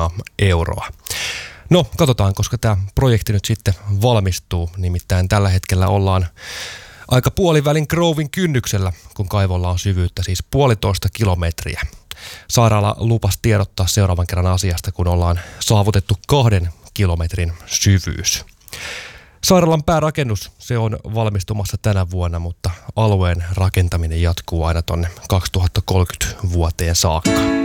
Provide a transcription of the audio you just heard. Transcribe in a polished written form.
miljoonaa euroa. No, katsotaan, koska tämä projekti nyt sitten valmistuu. Nimittäin tällä hetkellä ollaan aika puolivälin Grovin kynnyksellä, kun kaivolla on syvyyttä siis 1,5 kilometriä. Sairaala lupasi tiedottaa seuraavan kerran asiasta, kun ollaan saavutettu 2 kilometrin syvyys. Sairaalan päärakennus, se on valmistumassa tänä vuonna, mutta alueen rakentaminen jatkuu aina tonne 2030 vuoteen saakka.